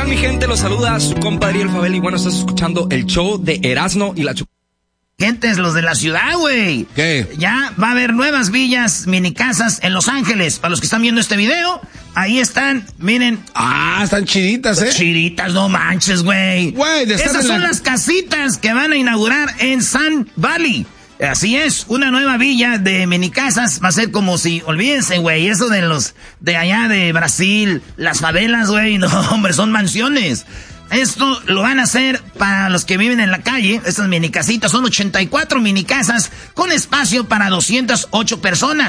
tal, mi gente? Los saluda su compadre El Fabel y bueno, estás escuchando el show de Erasmo y la Gentes, los de la ciudad, güey. ¿Qué? Ya va a haber nuevas villas, mini casas en Los Ángeles. Para los que están viendo este video, ahí están, miren. Ah, están chiditas, Chiditas, no manches, güey. Esas son las casitas que van a inaugurar en Sun Valley. Así es, una nueva villa de mini casas. Va a ser como si, olvídense, güey, eso de los de allá de Brasil, las favelas, güey. No, hombre, son mansiones. Esto lo van a hacer para los que viven en la calle. Estas mini casitas son 84 mini casas con espacio para 208 personas.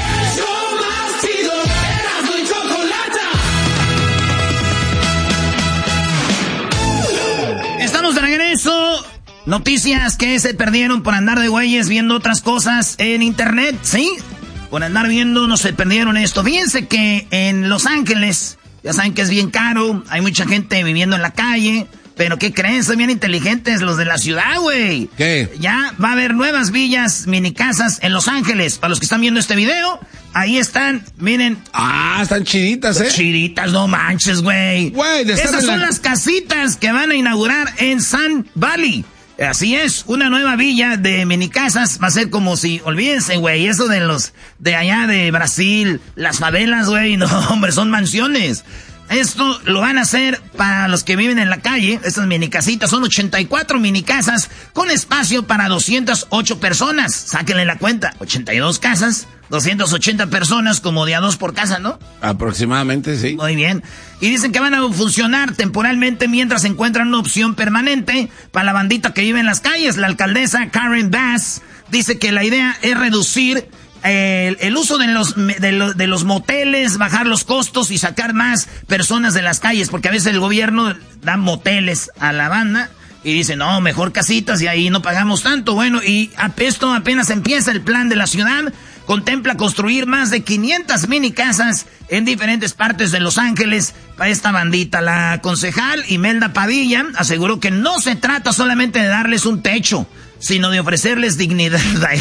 Estamos de regreso. Noticias que se perdieron por andar de güeyes viendo otras cosas en internet, ¿sí? Por andar viendo, no se perdieron esto. Fíjense que en Los Ángeles, ya saben que es bien caro, hay mucha gente viviendo en la calle, pero ¿qué creen? Son bien inteligentes los de la ciudad, güey. ¿Qué? Ya va a haber nuevas villas, mini casas en Los Ángeles. Para los que están viendo este video, ahí están, miren. Ah, están chiditas, Chiditas, no manches, güey. Esas son las casitas que van a inaugurar en Sun Valley. Así es, una nueva villa de mini casas. Va a ser como si, olvídense, güey, eso de los de allá de Brasil, las favelas, güey. No, hombre, son mansiones. Esto lo van a hacer para los que viven en la calle. Estas mini casitas son 84 mini casas con espacio para 208 personas. Sáquenle la cuenta, 82 casas, 280 personas, como de a 2 por casa, ¿no? Aproximadamente, sí. Muy bien. Y dicen que van a funcionar temporalmente mientras encuentran una opción permanente para la bandita que vive en las calles. La alcaldesa Karen Bass dice que la idea es reducir el uso de los moteles, bajar los costos y sacar más personas de las calles, porque a veces el gobierno da moteles a la banda y dice, no, mejor casitas y ahí no pagamos tanto. Bueno, y esto apenas empieza. El plan de la ciudad contempla construir más de 500 mini casas en diferentes partes de Los Ángeles para esta bandita. La concejal Imelda Padilla aseguró que no se trata solamente de darles un techo, sino de ofrecerles dignidad,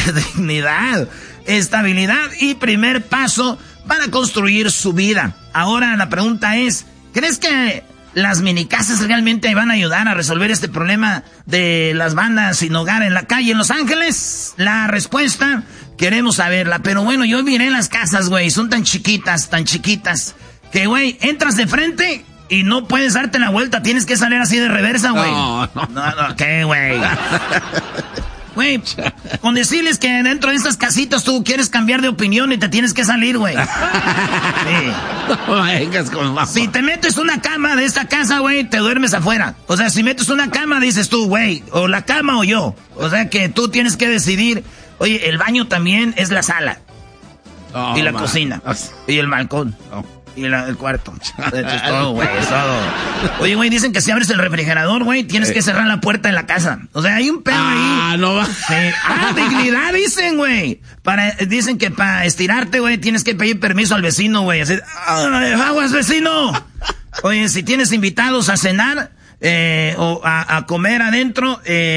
estabilidad y primer paso para construir su vida. Ahora la pregunta es, ¿crees que las minicasas realmente van a ayudar a resolver este problema de las bandas sin hogar en la calle en Los Ángeles? La respuesta queremos saberla, pero bueno, yo miré las casas, güey, son tan chiquitas, que, güey, entras de frente y no puedes darte la vuelta, tienes que salir así de reversa, güey. No, ¿qué, güey? Güey, con decirles que dentro de estas casitas tú quieres cambiar de opinión y te tienes que salir, güey. Sí. No vengas con mamá. Si te metes una cama de esta casa, güey, te duermes afuera. O sea, si metes una cama, dices tú, güey, o la cama o yo. O sea que tú tienes que decidir. Oye, el baño también es la sala. Oh, y la cocina. Y el balcón. Oh. Y el cuarto. Es todo, güey, es todo. Oye, güey, dicen que si abres el refrigerador, güey, tienes que cerrar la puerta de la casa. O sea, hay un pedo ahí. Ah, no va. Sí. Dignidad, dicen, güey. Dicen que para estirarte, güey, tienes que pedir permiso al vecino, güey. Así, aguas, vecino. Oye, si tienes invitados a cenar, o a comer adentro,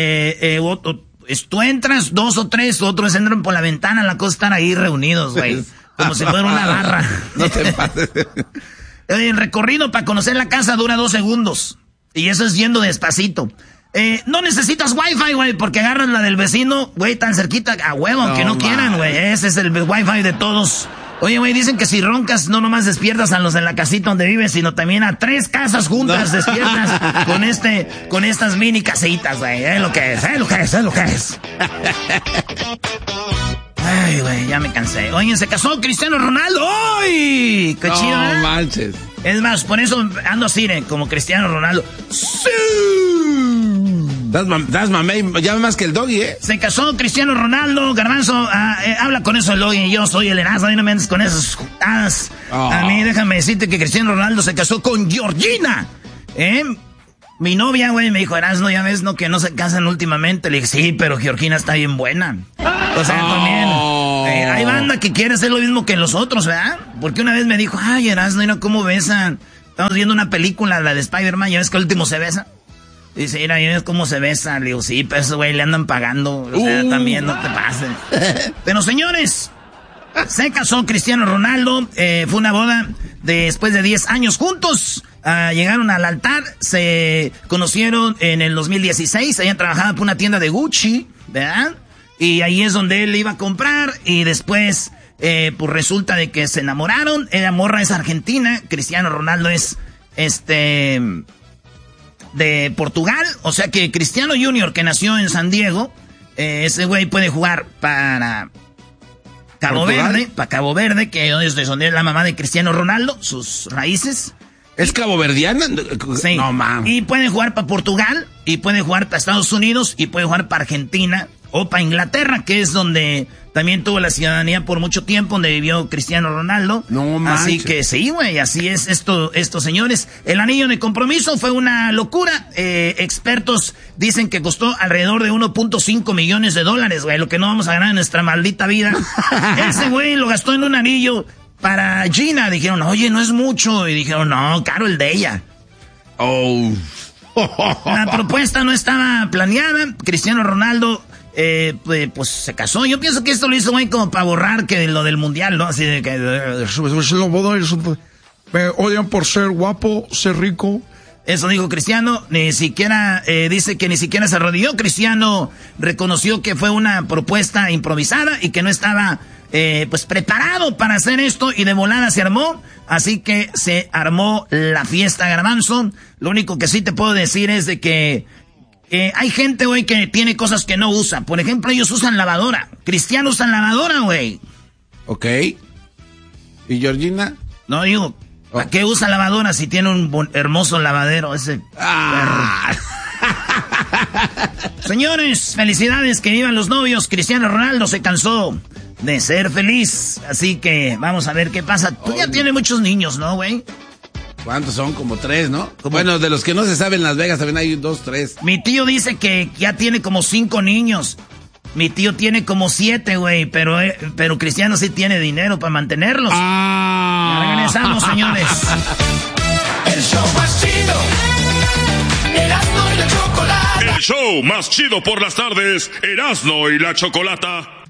tú entras, 2 o 3, otros entran por la ventana, la cosa estar ahí reunidos, güey. Como si fuera una barra. No te pases. El recorrido para conocer la casa dura 2 segundos. Y eso es yendo despacito. No necesitas wifi, güey, porque agarras la del vecino, güey, tan cerquita, a huevo, aunque no quieran, güey. Ese es el wifi de todos. Oye, güey, dicen que si roncas, no nomás despiertas a los de la casita donde vives, sino también a 3 casas juntas despiertas con estas mini casitas, güey. Es lo que es. Ay, güey, ya me cansé. Oye, se casó Cristiano Ronaldo. ¡Ay! ¡Qué chido, ¿eh? No manches. Es más, por eso ando así, como Cristiano Ronaldo. ¡Sí! Das mamey, ya más que el Doggy, ¿eh? Se casó Cristiano Ronaldo. Garbanzo, habla con eso el Doggy. Yo soy el Erasmo, no me andes con esas jutadas. Oh. A mí, déjame decirte que Cristiano Ronaldo se casó con Georgina. Mi novia, güey, me dijo, Erasmo, ya ves, ¿no? Que no se casan últimamente. Le dije, sí, pero Georgina está bien buena. O sea, también. Hay banda que quiere hacer lo mismo que los otros, ¿verdad? Porque una vez me dijo, ay, Erasmo, mira cómo besan. Estamos viendo una película, la de Spider-Man, ¿ya ves que el último se besa? Dice, mira, ¿ya ves cómo se besa? Le digo, sí, pero eso, güey, le andan pagando. O sea, también, no te pases. Pero, señores, se casó Cristiano Ronaldo. Fue una boda después de 10 años juntos. llegaron al altar, se conocieron en el 2016, habían trabajado por una tienda de Gucci, ¿verdad? Y ahí es donde él iba a comprar y después, pues resulta de que se enamoraron. La morra es argentina, Cristiano Ronaldo es, de Portugal. O sea que Cristiano Junior, que nació en San Diego, ese güey puede jugar para Cabo Verde, que es de donde es la mamá de Cristiano Ronaldo, sus raíces. ¿Es caboverdiana? Sí. No, mames. Y puede jugar para Portugal, y puede jugar para Estados Unidos, y puede jugar para Argentina, o para Inglaterra, que es donde también tuvo la ciudadanía por mucho tiempo, donde vivió Cristiano Ronaldo. No manches. Así que sí, güey, así es estos señores. El anillo de compromiso fue una locura. Expertos dicen que costó alrededor de 1.5 millones de dólares, güey, lo que no vamos a ganar en nuestra maldita vida. Ese güey lo gastó en un anillo para Gina. Dijeron, oye, no es mucho. Y dijeron, no, caro el de ella. Oh. La propuesta no estaba planeada. Cristiano Ronaldo, pues se casó. Yo pienso que esto lo hizo, güey, como para borrar que lo del mundial, ¿no? Así de que... Me odian por ser guapo, ser rico. Eso dijo Cristiano. Ni siquiera, dice que ni siquiera se arrodilló. Cristiano reconoció que fue una propuesta improvisada y que no estaba, pues preparado para hacer esto, y de volada se armó. Así que se armó la fiesta, Garbanzo. Lo único que sí te puedo decir es de que hay gente, güey, que tiene cosas que no usa. Por ejemplo, ellos usan lavadora. Cristiano usa lavadora, güey. Ok. ¿Y Georgina? No, digo, ¿para qué usa lavadora si tiene un hermoso lavadero ese perro? Señores, felicidades, que vivan los novios. Cristiano Ronaldo se cansó de ser feliz, así que vamos a ver qué pasa. Tú ya tienes muchos niños, ¿no, güey? ¿Cuántos son? Como 3, ¿no? Bueno, de los que no se saben en Las Vegas también hay 2, 3. Mi tío dice que ya tiene como 5 niños. Mi tío tiene como 7, güey, pero Cristiano sí tiene dinero para mantenerlos. Ya regresamos, señores. El show más chido. Erasmo y la Chocolata. El show más chido por las tardes. Erasmo y la Chocolata.